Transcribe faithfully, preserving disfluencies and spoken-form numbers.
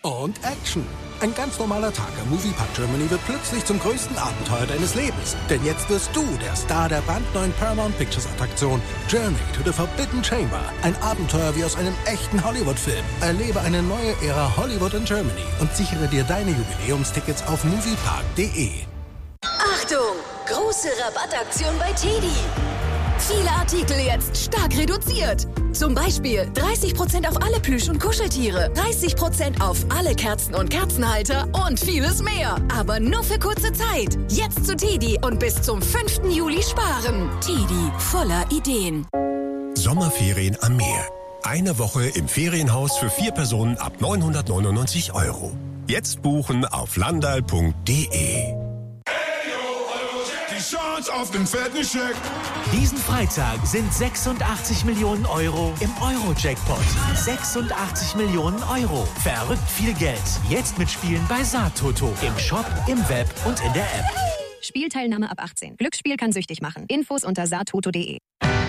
und Action. Ein ganz normaler Tag am Moviepark Germany wird plötzlich zum größten Abenteuer deines Lebens. Denn jetzt wirst du der Star der brandneuen Paramount Pictures Attraktion Journey to the Forbidden Chamber. Ein Abenteuer wie aus einem echten Hollywood-Film. Erlebe eine neue Ära Hollywood in Germany und sichere dir deine Jubiläumstickets auf moviepark punkt de. Achtung! Große Rabattaktion bei Teddy. Viele Artikel jetzt stark reduziert. Zum Beispiel dreißig Prozent auf alle Plüsch- und Kuscheltiere, dreißig Prozent auf alle Kerzen und Kerzenhalter und vieles mehr. Aber nur für kurze Zeit. Jetzt zu Teddy und bis zum fünften Juli sparen. Teddy, voller Ideen. Sommerferien am Meer. Eine Woche im Ferienhaus für vier Personen ab neunhundertneunundneunzig Euro. Jetzt buchen auf landal punkt de. Chance auf den fetten Scheck. Diesen Freitag sind sechsundachtzig Millionen Euro im Euro-Jackpot. sechsundachtzig Millionen Euro. Verrückt viel Geld. Jetzt mitspielen bei Saattoto. Im Shop, im Web und in der App. Spielteilnahme ab achtzehn. Glücksspiel kann süchtig machen. Infos unter saattoto punkt de.